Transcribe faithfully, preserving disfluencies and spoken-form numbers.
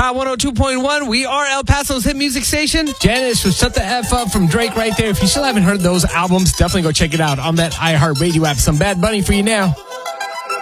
Hot one oh two point one. We are El Paso's hit music station. Janice with Shut the F Up from Drake right there. If you still haven't heard those albums, definitely go check it out on that iHeartRadio app. Some Bad Bunny for you now.